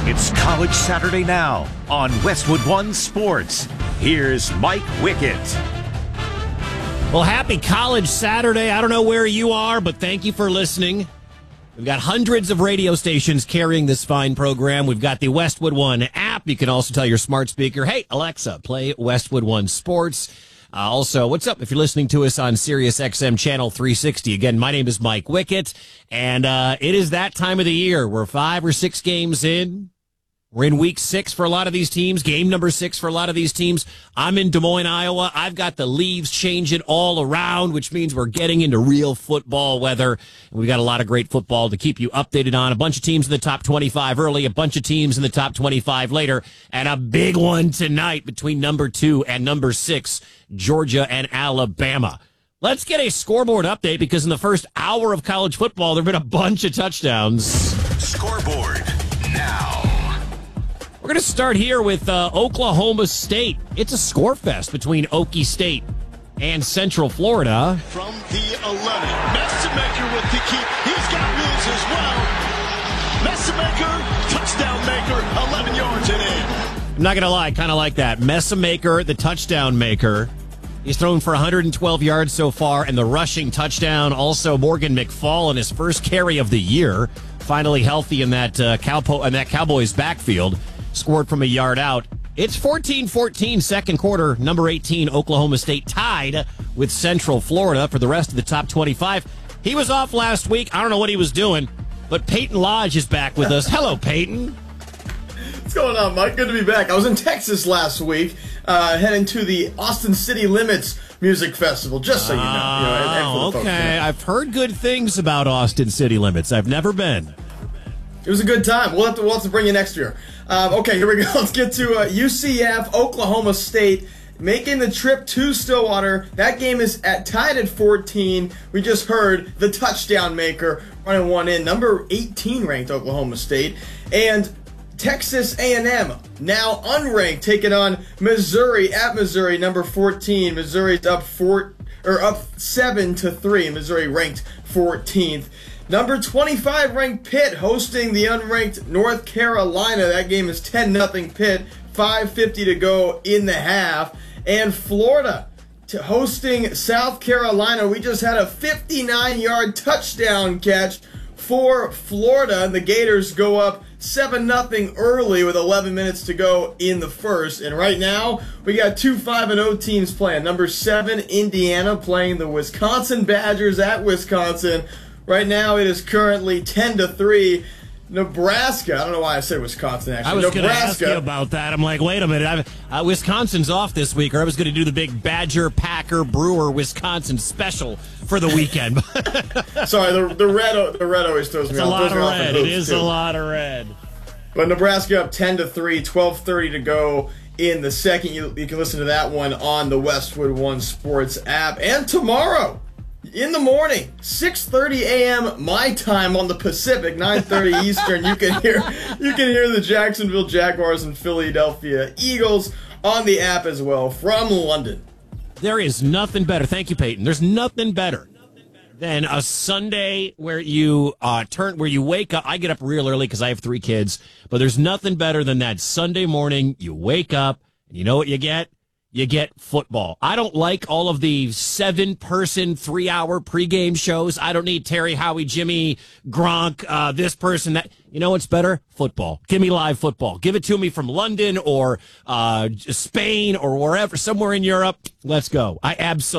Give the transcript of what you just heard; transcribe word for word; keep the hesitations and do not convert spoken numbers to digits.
It's College Saturday now on Westwood One Sports. Here's Mike Wickett. Well, happy College Saturday. I don't know where you are, but thank you for listening. We've got hundreds of radio stations carrying this fine program. We've got the Westwood One app. You can also tell your smart speaker, hey, Alexa, play Westwood One Sports. Uh, also, what's up if you're listening to us on Sirius X M Channel three sixty? Again, my name is Mike Wickett, and uh, it is that time of the year. We're five or six games in. We're in week six for a lot of these teams, game number six for a lot of these teams. I'm in Des Moines, Iowa. I've got the leaves changing all around, which means we're getting into real football weather. And we've got a lot of great football to keep you updated on. A bunch of teams in the top twenty-five early, a bunch of teams in the top twenty-five later, and a big one tonight between number two and number six, Georgia and Alabama. Let's get a scoreboard update because in the first hour of college football, there have been a bunch of touchdowns. Scoreboard now. We're going to start here with uh, Oklahoma State. It's a score fest between Okie State and Central Florida. From the eleven, Messamaker with the keep. He's got wheels as well. Messamaker, touchdown maker, eleven yards and in. I'm not going to lie, kind of like that. Messamaker, the touchdown maker. He's thrown for one hundred twelve yards so far, and the rushing touchdown. Also, Morgan McFall in his first carry of the year, finally healthy in that uh, Cowpo- in that Cowboys backfield. Scored from a yard out. It's fourteen fourteen, second quarter. Number eighteen, Oklahoma State tied with Central Florida for the rest of the top twenty-five. He was off last week. I don't know what he was doing, but Peyton Lodge is back with us. Hello, Peyton. What's going on, Mike? Good to be back. I was in Texas last week, uh, heading to the Austin City Limits Music Festival, just so you know. you know and, and for the Oh, folks, okay. you know. I've heard good things about Austin City Limits. I've never been. It was a good time. We'll have to, we'll have to bring you next year. Um, okay, here we go. Let's get to uh, U C F, Oklahoma State, making the trip to Stillwater. That game is at tied at fourteen. We just heard the touchdown maker running one in. Number eighteen ranked Oklahoma State. And Texas A and M, now unranked, taking on Missouri at Missouri, number fourteen. Missouri's up four or up seven to three. Missouri ranked fourteenth. Number twenty-five ranked Pitt hosting the unranked North Carolina. That game is ten nothing Pitt. five fifty to go in the half. And Florida to hosting South Carolina. We just had a fifty-nine yard touchdown catch for Florida. And the Gators go up seven nothing early with eleven minutes to go in the first. And right now, we got two five and oh teams playing. Number seven, Indiana, playing the Wisconsin Badgers at Wisconsin. Right now, it is currently ten to three. Nebraska, I don't know why I said Wisconsin, actually. I was going to ask Nebraska. you about that. I'm like, wait a minute. Uh, Wisconsin's off this week, or I was going to do the big Badger, Packer, Brewer, Wisconsin special for the weekend. Sorry, the, the red the red always throws me It's a off. lot Throws of me off in red. It hoops, is too. a lot of red. But Nebraska up ten to three, twelve thirty to go in the second. You, you can listen to that one on the Westwood One Sports app. And tomorrow, in the morning, six thirty a.m. my time on the Pacific, nine thirty Eastern, you can hear you can hear the Jacksonville Jaguars and Philadelphia Eagles on the app as well from London. There is nothing better. Thank you, Peyton. There's nothing better than a Sunday where you uh, turn where you wake up. I get up real early because I have three kids, but there's nothing better than that Sunday morning. You wake up, and you know what you get? You get football. I don't like all of the seven-person, three-hour pregame shows. I don't need Terry, Howie, Jimmy, Gronk, uh, this person, that. You know what's better? Football. Give me live football. Give it to me from London or uh, Spain or wherever, somewhere in Europe. Let's go. I absolutely.